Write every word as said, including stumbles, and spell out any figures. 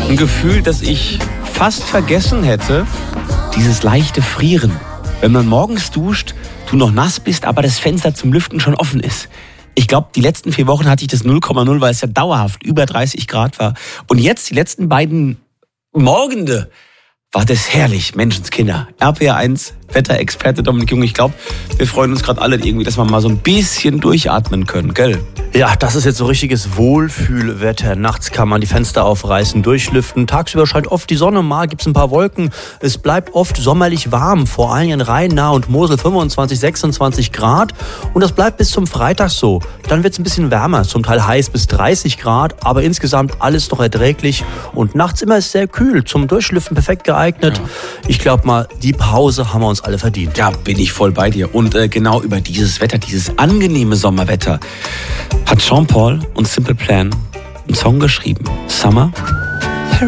Ein Gefühl, das ich fast vergessen hätte, dieses leichte Frieren. Wenn man morgens duscht, du noch nass bist, aber das Fenster zum Lüften schon offen ist. Ich glaube, die letzten vier Wochen hatte ich das null Komma null, weil es ja dauerhaft über dreißig Grad war. Und jetzt, die letzten beiden Morgende, war das herrlich, Menschenskinder. R P R eins, Wetterexperte Dominik Jung. Ich glaube, wir freuen uns gerade alle irgendwie, dass wir mal so ein bisschen durchatmen können, gell? Ja, das ist jetzt so richtiges Wohlfühlwetter. Nachts kann man die Fenster aufreißen, durchlüften. Tagsüber scheint oft die Sonne, mal gibt's ein paar Wolken. Es bleibt oft sommerlich warm, vor allem in Rhein, Nahe und Mosel fünfundzwanzig, sechsundzwanzig Grad. Und das bleibt bis zum Freitag so. Dann wird's ein bisschen wärmer, zum Teil heiß bis dreißig Grad, aber insgesamt alles noch erträglich. Und nachts immer ist sehr kühl, zum Durchlüften perfekt geeignet. Ja. Ich glaube mal, die Pause haben wir uns alle verdient. Ja, bin ich voll bei dir. Und äh, genau über dieses Wetter, dieses angenehme Sommerwetter, hat Sean Paul und Simple Plan einen Song geschrieben. Summer